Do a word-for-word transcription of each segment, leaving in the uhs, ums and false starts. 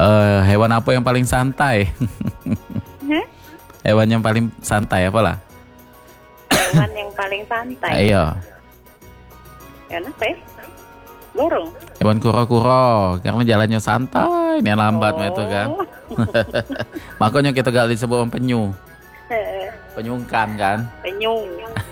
Eh, hewan apa yang paling santai? Hah? Hewan yang paling santai apalah? Hewan yang paling santai. Ayo. Hewan apa ya? Burung. Hewan kuro-kuro karena jalannya santai, ini lambat mah itu kan. Oh. Makanya kita gak disebut penyu. Eh, Penyungkan kan. Penyung.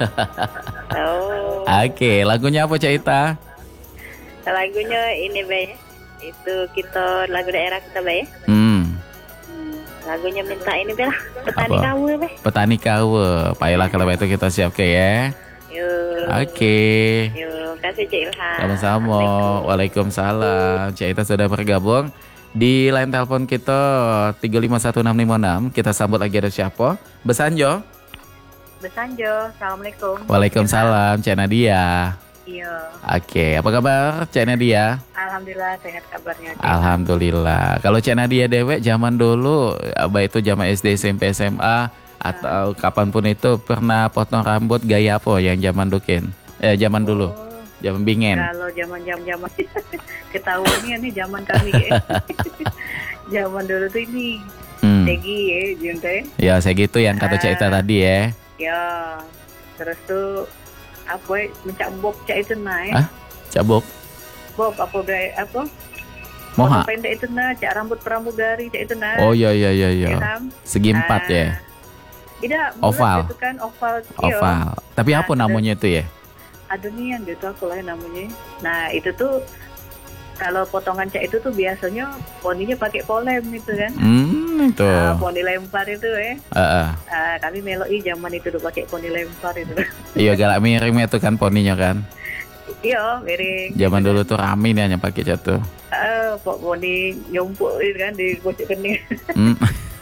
Oh. Oke, lagunya apa Cak Ita? Lagunya ini Bay. Itu kita lagu daerah kita Bay. Hmm, Lagunya minta ini Bay lah. Petani Apa? kawe Bay. petani kawe. Baiklah kalau itu kita siap ke ya. Yuk. Oke. Yuk, kasih Cik Ilham. Sama-sama. Waalaikumsalam. Cak Ita sudah bergabung di line telepon kita tiga lima satu enam lima enam. Kita sambut lagi ada siapa? Besanjo. Besanjo. Assalamualaikum. Waalaikumsalam, Cak Nadia. Iya. Oke, apa kabar Cak Nadia? Alhamdulillah sehat kabarnya. Cik. Alhamdulillah. Kalau Cak Nadia dewek zaman dulu, apa itu zaman S D, S M P, S M A atau kapanpun itu pernah potong rambut gaya apa yang zaman dukin? Eh zaman dulu, Oh, zaman bingen. kalau zaman zaman zaman ketahuannya nih zaman kami ya. Zaman dulu tuh ini Hmm. Tegi ya, Junta ya. Ya saya gitu yang kata Cak Ita tadi ya. Ya, terus tuh apa ya, mencak bob cak itu naik. Ah? Cabuk, Bob apa gaya apa? moha. Potong pendek itu nah, cak rambut pramugari cak itu nah. Oh iya iya iya iya. Ya kan? Segi empat Ah, ya, Tidak, Oval. Itu kan oval. Iya. oval. Tapi Nah, apa namanya itu ya? Adonian gitu aku lah namanya. Nah itu tuh kalau potongan cak itu tuh biasanya poninya pakai polem itu kan. Hmm itu. Nah, poni lempar itu ya. Eh, eh. Ah, kami meloi zaman itu udah pakai poni lempar itu. Iya galak miring itu kan poninya kan. Iya, miring. Zaman dulu tuh rame nih hanya pakai jatuh. Ah, pok poni nyompuk itu kan di pojok kening. Hmm.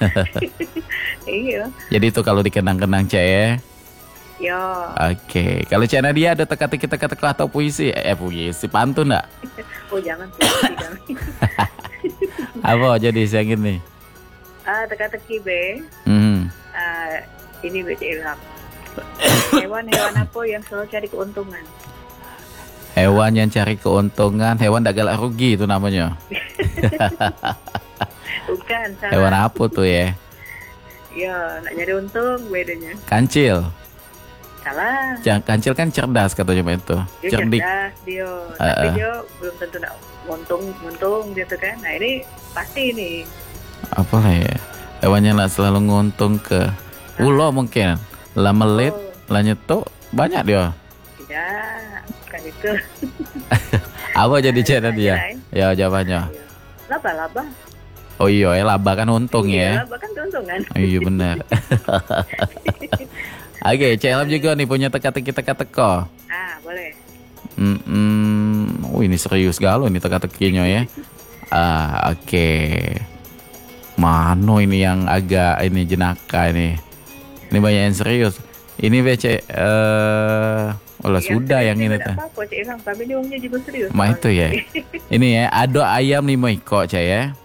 Iya. Jadi itu kalau dikenang-kenang Cak ya. Ya. Oke, kalau Cak Nadia ada teka-teki teka-teki atau puisi? Eh puisi, pantun enggak? Oh jangan puisi jangan. Apa jadi yang ini? Ah, teka-teki be. Hmm. Ah, ini be Cik Ilham. Hewan-hewan apa yang selalu cari keuntungan? Hewan yang cari keuntungan, hewan tak galak rugi itu namanya. Bukan, salah. Hewan apa tuh ya? Ya, nak nyari untung bedanya. Kancil. Salah. Jangan kancil kan cerdas katanya itu. Dia Cerdik. cerdas dia, Ah, tapi ah. dia belum tentu nak untung untung gitu kan. Nah ini pasti nih. Apa lah ya? Hewannya lah selalu nguntung ke ulo mungkin. Lah melit, Oh. lah nyetuk, banyak dia. Tidak, bukan itu. Apa jadi Cak Nah, Nadia? Ya jawabannya. Laba-laba. Oh iya, ya laba kan untung ya. Iya, laba kan keuntungan. Iya benar. Oke, Cak Ilham juga nih punya teka-teki teka-teko. Ah, boleh. Hmm, hmm. Oh ini serius galau nih teka-tekinya ya. Ah, oke. Mano ini yang agak ini jenaka ini. Ini banyak yang serius. Ini B C eh oh lah, sudah yang ini tuh. tuh. Apa Cik Ilham, tapi ini uangnya juga serius. Mah itu ya. Ini ya, ada ayam lima ekor Cak ya.